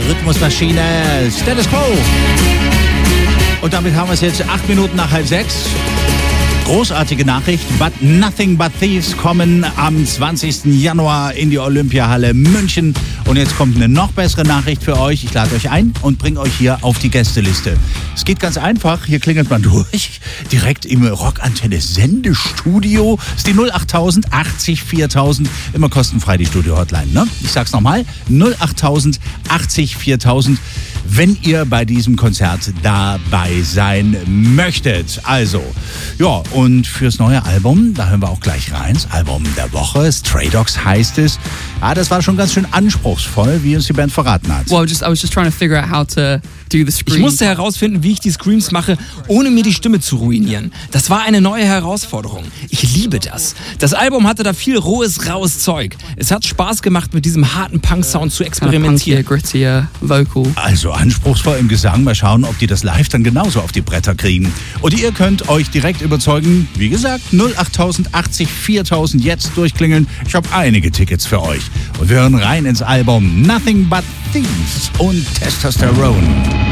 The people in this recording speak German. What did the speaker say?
Rhythmusmaschine, Status Quo. Und damit haben wir es jetzt 8 Minuten nach 5:30. Großartige Nachricht, but Nothing But Thieves kommen am 20. Januar in die Olympiahalle München. Und jetzt kommt eine noch bessere Nachricht für euch. Ich lade euch ein und bringe euch hier auf die Gästeliste. Es geht ganz einfach, hier klingelt man durch, direkt im Rockantenne Sendestudio. Das ist die 08000 80 4000, immer kostenfrei die Studio-Hotline. Ne? Ich sag's nochmal, 08000 80 4000. Wenn ihr bei diesem Konzert dabei sein möchtet. Also, ja, und fürs neue Album, da hören wir auch gleich rein. Das Album der Woche, Stray Dogs heißt es. Ja, das war schon ganz schön anspruchsvoll, wie uns die Band verraten hat. Well, I was just trying to figure out how to do the scream. Ich musste herausfinden, wie ich die Screams mache, ohne mir die Stimme zu ruinieren. Das war eine neue Herausforderung. Ich liebe das. Das Album hatte da viel rohes, raues Zeug. Es hat Spaß gemacht, mit diesem harten Punk-Sound zu experimentieren. Kind of punkier, grittier vocal. Also anspruchsvoll im Gesang. Mal schauen, ob die das live dann genauso auf die Bretter kriegen. Und ihr könnt euch direkt überzeugen. Wie gesagt, 08000 80 4000 jetzt durchklingeln. Ich habe einige Tickets für euch. Und wir hören rein ins Album Nothing But Thieves und Testosterone.